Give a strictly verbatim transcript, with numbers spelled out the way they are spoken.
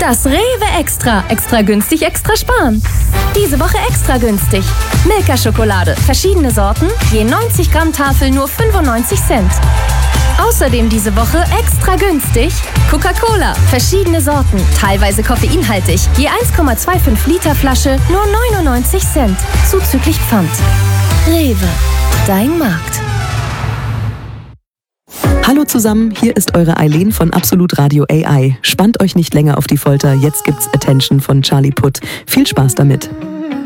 Das Rewe Extra. Extra günstig, extra sparen. Diese Woche extra günstig. Milka-Schokolade. Verschiedene Sorten. Je neunzig Gramm Tafel nur fünfundneunzig Cent. Außerdem diese Woche extra günstig. Coca-Cola. Verschiedene Sorten. Teilweise koffeinhaltig. Je eins Komma fünfundzwanzig Liter Flasche nur neunundneunzig Cent. Zuzüglich Pfand. Rewe. Dein Markt. Hallo zusammen, hier ist eure Eileen von Absolut Radio A I. Spannt euch nicht länger auf die Folter, jetzt gibt's Attention von Charlie Puth. Viel Spaß damit.